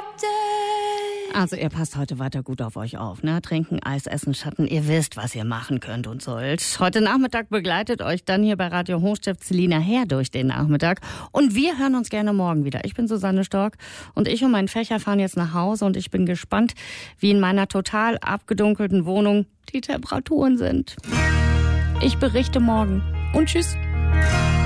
Also ihr passt heute weiter gut auf euch auf, ne? Trinken, Eis essen, Schatten. Ihr wisst, was ihr machen könnt und sollt. Heute Nachmittag begleitet euch dann hier bei Radio Hochstift Selina Herr durch den Nachmittag. Und wir hören uns gerne morgen wieder. Ich bin Susanne Stork und ich und mein Fächer fahren jetzt nach Hause und ich bin gespannt, wie in meiner total abgedunkelten Wohnung die Temperaturen sind. Ich berichte morgen und tschüss.